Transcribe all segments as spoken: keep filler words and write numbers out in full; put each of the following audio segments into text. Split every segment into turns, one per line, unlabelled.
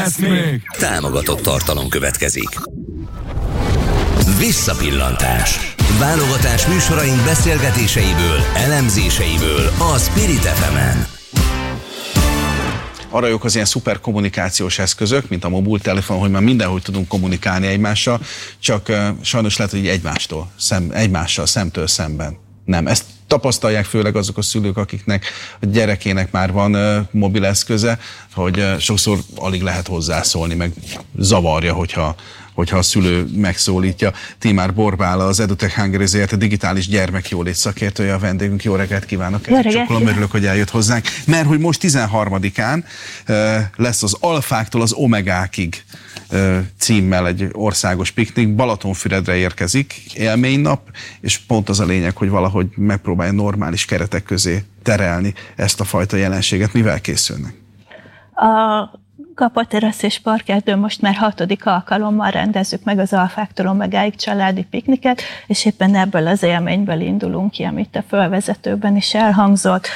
lesz még?
Támogatott tartalom következik. Visszapillantás. Válogatás műsoraink beszélgetéseiből, elemzéseiből a Spirit ef emen.
Arra jók az ilyen szuper kommunikációs eszközök, mint a mobiltelefon, hogy már mindenhogy tudunk kommunikálni egymással, csak uh, sajnos lehet, hogy egymástól, szem, egymással, szemtől szemben. Nem, ezt tapasztalják főleg azok a szülők, akiknek a gyerekének már van uh, mobileszköze, hogy uh, sokszor alig lehet hozzászólni, meg zavarja, hogyha hogyha a szülő megszólítja. Tímár Borbála, az EduTech Hungary Zrt. Digitális gyermekjólét szakértője a vendégünk. Jó reggelt kívánok!
Jó reggelt!
Csokkolom, örülök, hogy eljött hozzánk. Mert hogy most tizenharmadikán lesz az alfáktól az omegákig címmel egy országos piknik. Balatonfüredre érkezik, élménynap, és pont az a lényeg, hogy valahogy megpróbálja normális keretek közé terelni ezt a fajta jelenséget. Mivel készülnek?
A Kapaterasz és Parkerdőn most már hatodik alkalommal rendezzük meg az alfáktól omegáig családi pikniket, és éppen ebből az élményből indulunk ki, amit a fölvezetőben is elhangzott,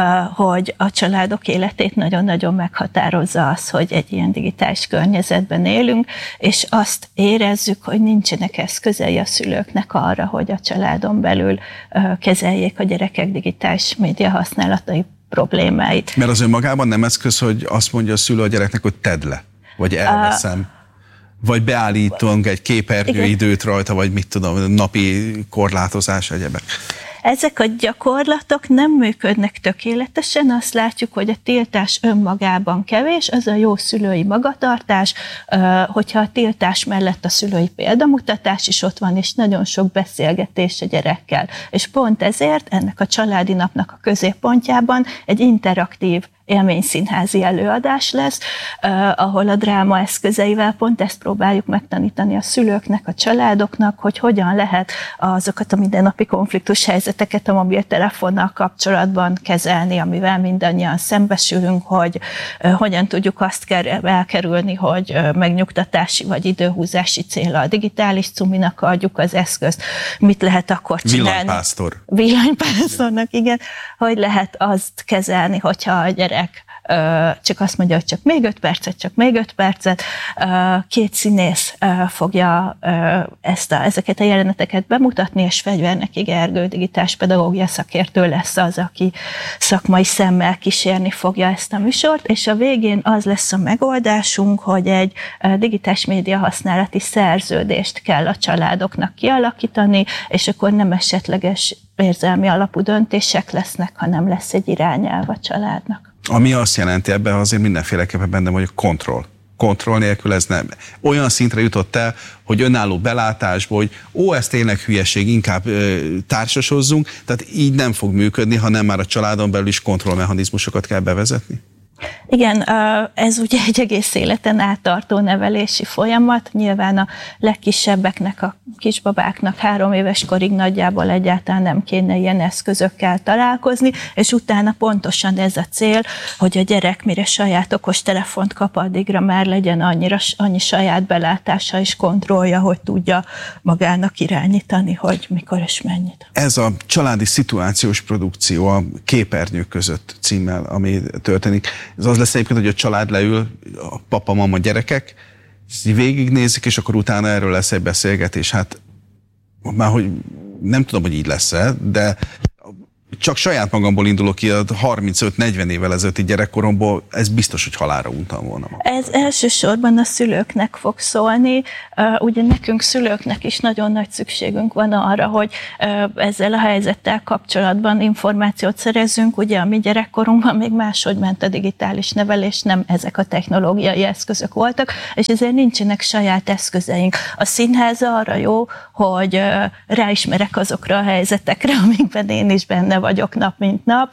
hogy a családok életét nagyon-nagyon meghatározza az, hogy egy ilyen digitális környezetben élünk, és azt érezzük, hogy nincsenek eszközei a szülőknek arra, hogy a családon belül kezeljék a gyerekek digitális média használatai problémáit.
Mert az önmagában nem eszköz, hogy azt mondja a szülő a gyereknek, hogy tedd le, vagy elveszem, uh, vagy beállítunk egy képernyőidőt rajta, vagy mit tudom, napi korlátozás, egyebek.
Ezek a gyakorlatok nem működnek tökéletesen, azt látjuk, hogy a tiltás önmagában kevés, az a jó szülői magatartás, hogyha a tiltás mellett a szülői példamutatás is ott van, és nagyon sok beszélgetés a gyerekkel. És pont ezért ennek a családi napnak a középpontjában egy interaktív élményszínházi előadás lesz, eh, ahol a dráma eszközeivel pont ezt próbáljuk megtanítani a szülőknek, a családoknak, hogy hogyan lehet azokat a mindennapi konfliktus helyzeteket a mobiltelefonnal kapcsolatban kezelni, amivel mindannyian szembesülünk, hogy eh, hogyan tudjuk azt elkerülni, hogy eh, megnyugtatási vagy időhúzási célra a digitális cuminak adjuk az eszközt, mit lehet akkor csinálni.
Villanypásztor.
Villanypásztornak, igen, hogy lehet azt kezelni, hogyha a gyerek csak azt mondja, hogy csak még öt percet, csak még öt percet. Két színész fogja ezt a, ezeket a jeleneteket bemutatni, és Fegyverneky Gergő digitális pedagógia szakértő lesz az, aki szakmai szemmel kísérni fogja ezt a műsort, és a végén az lesz a megoldásunk, hogy egy digitális média használati szerződést kell a családoknak kialakítani, és akkor nem esetleges érzelmi alapú döntések lesznek, hanem lesz egy irányelv a családnak.
Ami azt jelenti, ebben azért mindenféleképpen bennem, hogy a kontroll. Kontroll nélkül ez nem. Olyan szintre jutott el, hogy önálló belátásból, hogy ó, ez tényleg hülyeség, inkább ö, társasozzunk, tehát így nem fog működni, hanem már a családon belül is kontrollmechanizmusokat kell bevezetni.
Igen, ez ugye egy egész életen áttartó nevelési folyamat. Nyilván a legkisebbeknek, a kisbabáknak három éves korig nagyjából egyáltalán nem kéne ilyen eszközökkel találkozni, és utána pontosan ez a cél, hogy a gyerek mire saját okostelefont kap, addigra már legyen annyira, annyi saját belátása és kontrollja, hogy tudja magának irányítani, hogy mikor és mennyit.
Ez a családi szituációs produkció a képernyők között címmel, ami történik. Ez az lesz egyébként, hogy a család leül, a papa, mama, gyerekek, végignézik, és akkor utána erről lesz egy beszélgetés. Hát már hogy nem tudom, hogy így lesz-e, de csak saját magamból indulok ki, a harmincöt-negyven évvel ezelőtti gyerekkoromból, ez biztos, hogy halálra untam volna magam.
Ez elsősorban a szülőknek fog szólni. Ugye nekünk szülőknek is nagyon nagy szükségünk van arra, hogy ezzel a helyzettel kapcsolatban információt szerezzünk. Ugye a mi gyerekkorunkban még máshogy ment a digitális nevelés, nem ezek a technológiai eszközök voltak, és ezért nincsenek saját eszközeink. A színház arra jó, hogy ráismerek azokra a helyzetekre, amikben én is benne vagyok nap mint nap,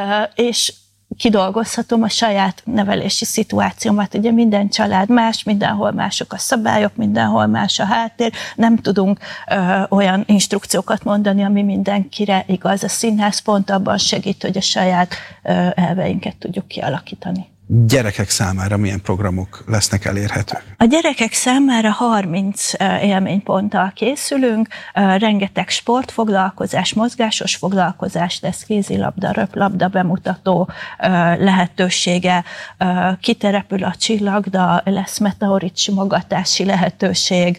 és kidolgozhatom a saját nevelési szituációmat. Ugye minden család más, mindenhol mások a szabályok, mindenhol más a háttér, nem tudunk ö, olyan instrukciókat mondani, ami mindenkire igaz. A színház pont abban segít, hogy a saját ö, elveinket tudjuk kialakítani.
gyerekek számára milyen programok lesznek elérhetők?
A gyerekek számára harminc élményponttal készülünk, rengeteg sportfoglalkozás, mozgásos foglalkozás lesz, kézilabda, röplabda bemutató lehetősége, kiterepül a csillagda, lesz meteorit simogatási lehetőség,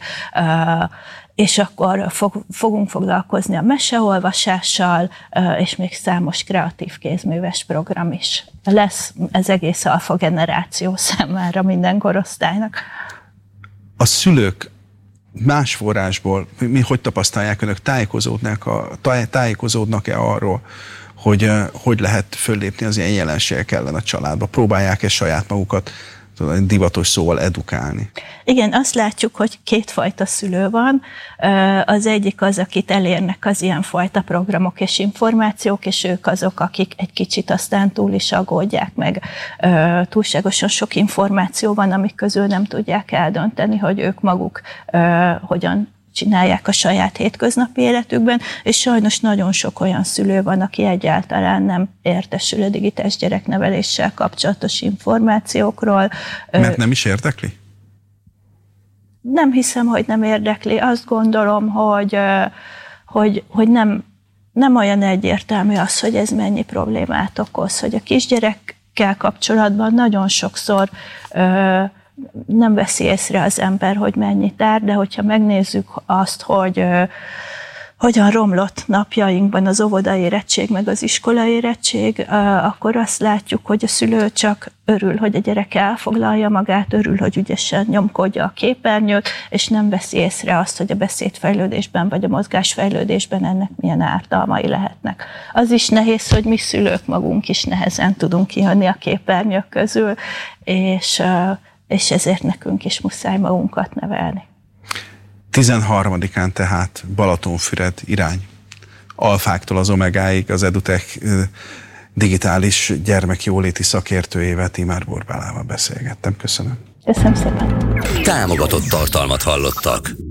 és akkor fog, fogunk foglalkozni a meseolvasással, és még számos kreatív kézműves program is lesz, ez egész alfa generáció számára, minden korosztálynak.
A szülők más forrásból, mi hogy tapasztalják önök, tájékozódnak a, tájékozódnak-e arról, hogy hogy lehet föllépni az ilyen jelenségek ellen a családba? Próbálják-e saját magukat divatos szóval edukálni?
Igen, azt látjuk, hogy kétfajta szülő van. Az egyik az, akit elérnek az ilyenfajta programok és információk, és ők azok, akik egy kicsit aztán túl is aggódják meg. Túlságosan sok információ van, amik közül nem tudják eldönteni, hogy ők maguk hogyan csinálják a saját hétköznapi életükben, és sajnos nagyon sok olyan szülő van, aki egyáltalán nem értesül a digitális gyerekneveléssel kapcsolatos információkról.
Mert nem is érdekli?
Nem hiszem, hogy nem érdekli. Azt gondolom, hogy, hogy, hogy nem, nem olyan egyértelmű az, hogy ez mennyi problémát okoz, hogy a kisgyerekkel kapcsolatban nagyon sokszor nem veszi észre az ember, hogy mennyit tár, de hogyha megnézzük azt, hogy uh, hogyan romlott napjainkban az óvodaérettség, meg az iskolaérettség, uh, akkor azt látjuk, hogy a szülő csak örül, hogy a gyerek elfoglalja magát, örül, hogy ügyesen nyomkodja a képernyőt, és nem veszi észre azt, hogy a beszédfejlődésben vagy a mozgásfejlődésben ennek milyen ártalmai lehetnek. Az is nehéz, hogy mi szülők magunk is nehezen tudunk kijönni a képernyők közül, és uh, és ezért nekünk is muszáj magunkat nevelni.
tizenharmadikán tehát Balatonfüred irány. Alfáktól az omegáig az EduTech digitális gyermekjóléti szakértőjével, Timár Borbálával beszélgettem. Köszönöm.
Köszönöm szépen.
Támogatott tartalmat hallottak.